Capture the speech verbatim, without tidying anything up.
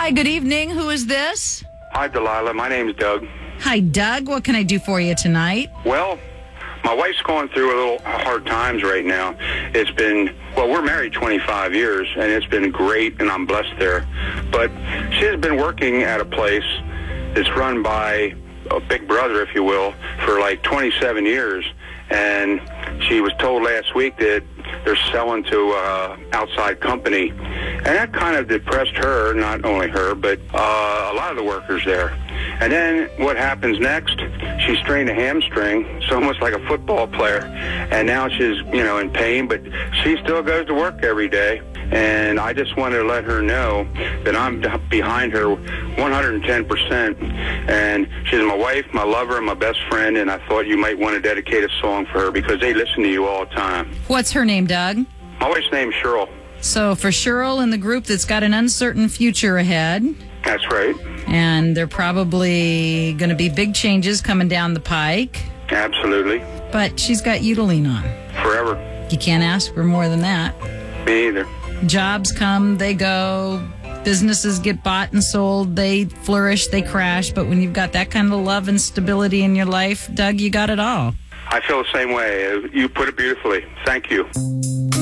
Hi, good evening. Who is this? Hi, Delilah. My name's Doug. Hi, Doug. What can I do for you tonight? Well, my wife's going through a little hard times right now. It's been, well, we're married twenty-five years, and it's been great, and I'm blessed there. But she has been working at a place that's run by a big brother, if you will, for like twenty-seven years. And she was told last week that they're selling to an outside company. And that kind of depressed her, not only her, but uh, a lot of the workers there. And then what happens next? She strained a hamstring. It's almost like a football player. And now she's, you know, in pain, but she still goes to work every day. And I just wanted to let her know that I'm behind her one hundred ten percent. And she's my wife, my lover, and my best friend. And I thought you might want to dedicate a song for her because they listen to you all the time. What's her name, Doug? My wife's name's Cheryl. So for Cheryl in the group that's got an uncertain future ahead. That's right. And there are probably going to be big changes coming down the pike. Absolutely. But she's got you to lean on. Forever. You can't ask for more than that. Me either. Jobs come, they go. Businesses get bought and sold. They flourish, they crash. But when you've got that kind of love and stability in your life, Doug, you got it all. I feel the same way. You put it beautifully. Thank you.